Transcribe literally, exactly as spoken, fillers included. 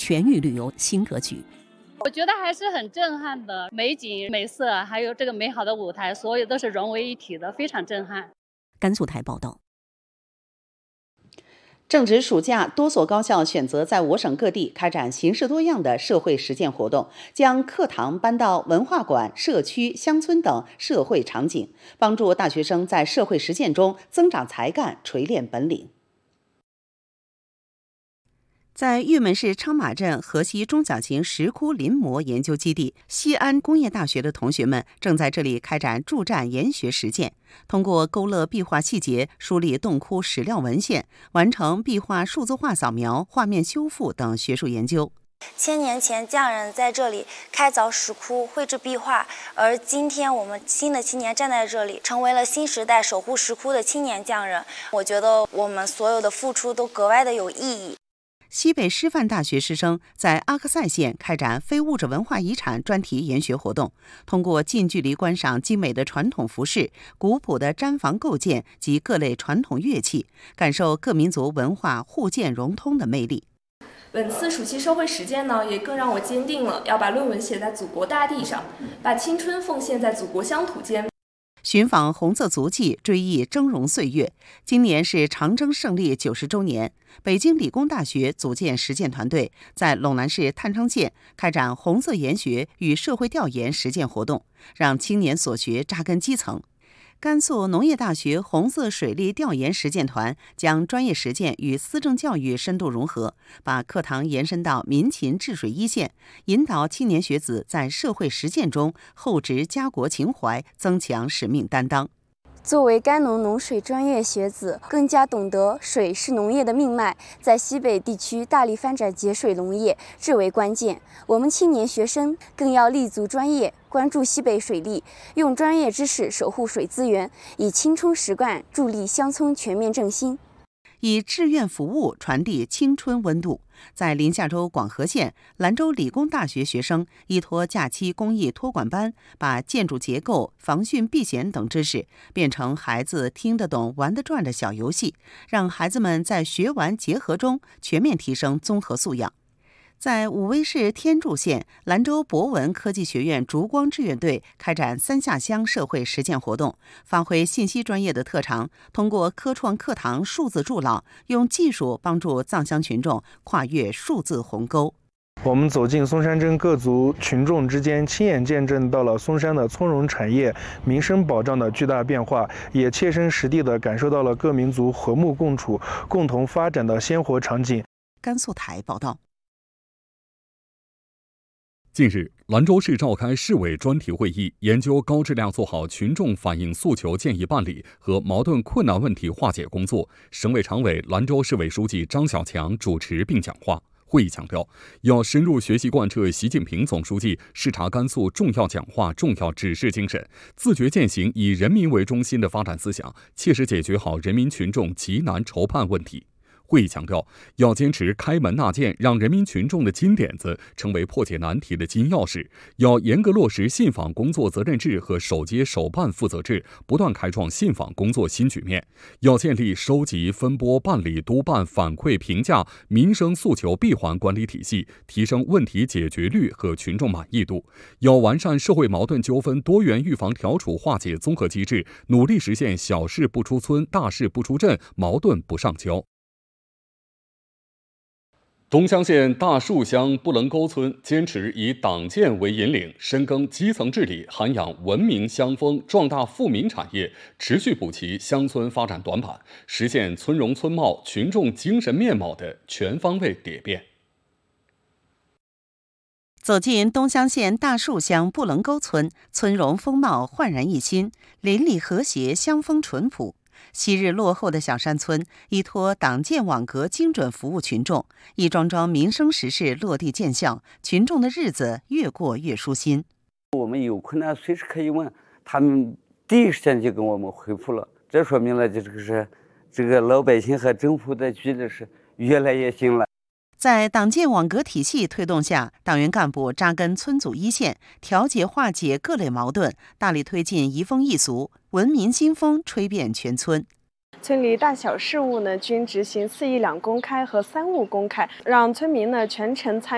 全域旅游新格局。 我觉得还是很震撼的，美景美色，还有这个美好的舞台，所有都是融为一体的，非常震撼。 甘肃台报道。 正值暑假，多所高校选择在我省各地开展形式多样的社会实践活动，将课堂搬到文化馆、社区、乡村等社会场景，帮助大学生在社会实践中增长才干、锤炼本领。在玉门市昌马镇河西中小型石窟临摹研究基地，西安工业大学的同学们正在这里开展助战研学实践，通过勾勒壁画细节、梳理洞窟史料文献，完成壁画数字化扫描、画面修复等学术研究。 千年前匠人在这里开凿石窟、绘制壁画，而今天我们新的青年站在这里，成为了新时代守护石窟的青年匠人。我觉得我们所有的付出都格外的有意义。 西北师范大学师生在阿克塞县开展非物质文化遗产专题研学活动，通过近距离观赏精美的传统服饰、古朴的毡房构件及各类传统乐器，感受各民族文化互鉴融通的魅力。 本次暑期社会实践呢，也更让我坚定了要把论文写在祖国大地上，把青春奉献在祖国乡土间。 寻访红色足迹，追忆峥嵘岁月。今年是长征胜利九十周年，北京理工大学组建实践团队，在陇南市探昌县开展红色研学与社会调研实践活动，让青年所学扎根基层。甘肃农业大学红色水利调研实践团将专业实践与思政教育深度融合，把课堂延伸到民勤治水一线，引导青年学子在社会实践中厚植家国情怀，增强使命担当。 作为甘农农水专业学子，更加懂得水是农业的命脉，在西北地区大力发展节水农业至为关键。我们青年学生更要立足专业，关注西北水利，用专业知识守护水资源，以青春实干助力乡村全面振兴。 以志愿服务传递青春温度。在临夏州广河县，兰州理工大学学生依托假期公益托管班，把建筑结构、防汛避险等知识变成孩子听得懂、玩得转的小游戏，让孩子们在学玩结合中全面提升综合素养。在武威市天柱县，兰州博文科技学院烛光志愿队开展三下乡社会实践活动，发挥信息专业的特长，通过科创课堂数字助老，用技术帮助藏乡群众跨越数字鸿沟。 我们走进松山镇各族群众之间，亲眼见证到了松山的从容产业、民生保障的巨大变化，也切身实地地感受到了各民族和睦共处、共同发展的鲜活场景。 甘肃台报道。 近日，兰州市召开市委专题会议，研究高质量做好群众反映诉求建议办理和矛盾困难问题化解工作。省委常委、兰州市委书记张小强主持并讲话。会议强调，要深入学习贯彻习近平总书记视察甘肃重要讲话、重要指示精神，自觉践行以人民为中心的发展思想，切实解决好人民群众急难愁盼问题。会议强调，要坚持开门纳谏，让人民群众的金点子成为破解难题的金钥匙；要严格落实信访工作责任制和首接首办负责制，不断开创信访工作新局面；要建立收集、分拨、办理、督办、反馈、评价民生诉求闭环管理体系，提升问题解决率和群众满意度；要完善社会矛盾纠纷多元预防调处化解综合机制，努力实现小事不出村、大事不出镇、矛盾不上交。东乡县大树乡布棱沟村坚持以党建为引领，深耕基层治理，涵养文明乡风，壮大富民产业，持续补齐乡村发展短板，实现村容村貌、群众精神面貌的全方位蝶变。 走进东乡县大树乡布棱沟村，村容风貌焕然一新，邻里和谐，乡风淳朴。昔日落后的小山村，依托党建网格精准服务群众，一桩桩民生实事落地见效，群众的日子越过越舒心。 我们有困难随时可以问，他们第一时间就跟我们回复了，这说明了这个是这个老百姓和政府的距离是越来越近了。 在党建网格体系推动下，党员干部扎根村组一线，调解化解各类矛盾，大力推进移风易俗，文民新风吹遍全村。 村里大小事务呢均执行四一两公开和三务公开，让村民呢全程参